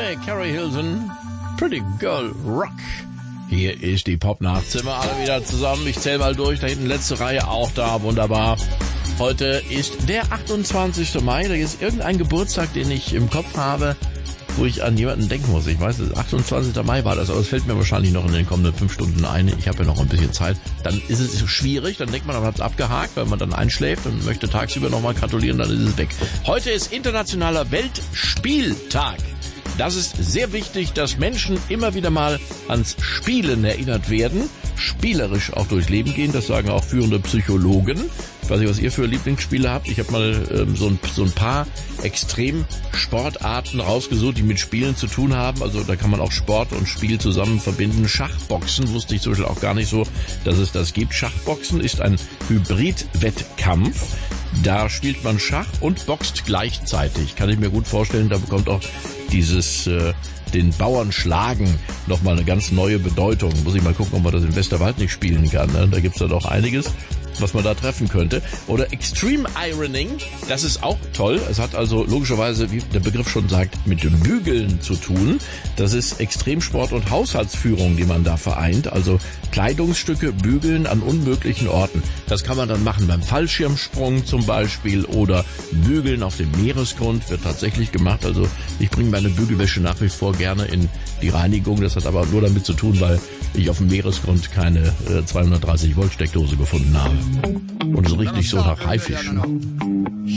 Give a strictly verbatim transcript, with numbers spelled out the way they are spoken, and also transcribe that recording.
Hey, Carrie Hilton, Pretty Girl Rock. Hier ist die Popnacht. Sind wir alle wieder zusammen. Ich zähle mal durch. Da hinten letzte Reihe auch da. Wunderbar. Heute ist der achtundzwanzigste Mai. Da ist irgendein Geburtstag, den ich im Kopf habe, wo ich an jemanden denken muss. Ich weiß, achtundzwanzigster Mai war das, aber es fällt mir wahrscheinlich noch in den kommenden fünf Stunden ein. Ich habe ja noch ein bisschen Zeit. Dann ist es schwierig, dann denkt man, man hat es abgehakt, weil man dann einschläft und möchte tagsüber nochmal gratulieren, dann ist es weg. Heute ist internationaler Weltspieltag. Das ist sehr wichtig, dass Menschen immer wieder mal ans Spielen erinnert werden, spielerisch auch durchs Leben gehen, das sagen auch führende Psychologen. Ich weiß nicht, was ihr für Lieblingsspiele habt. Ich habe mal ähm, so, ein, so ein paar Extremsportarten rausgesucht, die mit Spielen zu tun haben. Also da kann man auch Sport und Spiel zusammen verbinden. Schachboxen wusste ich zum Beispiel auch gar nicht so, dass es das gibt. Schachboxen ist ein Hybrid-Wettkampf. Da spielt man Schach und boxt gleichzeitig. Kann ich mir gut vorstellen, da bekommt auch dieses äh, den Bauern schlagen nochmal eine ganz neue Bedeutung. Muss ich mal gucken, ob man das im Westerwald nicht spielen kann. Ne? Da gibt's ja doch einiges, was man da treffen könnte. Oder Extreme Ironing, das ist auch toll. Es hat also logischerweise, wie der Begriff schon sagt, mit Bügeln zu tun. Das ist Extremsport und Haushaltsführung, die man da vereint. Also Kleidungsstücke bügeln an unmöglichen Orten. Das kann man dann machen beim Fallschirmsprung zum Beispiel oder bügeln auf dem Meeresgrund, wird tatsächlich gemacht. Also ich bringe meine Bügelwäsche nach wie vor gerne in die Reinigung. Das hat aber nur damit zu tun, weil ich auf dem Meeresgrund keine äh, zweihundertdreißig Volt Steckdose gefunden habe. Und so richtig so nach Haifischen.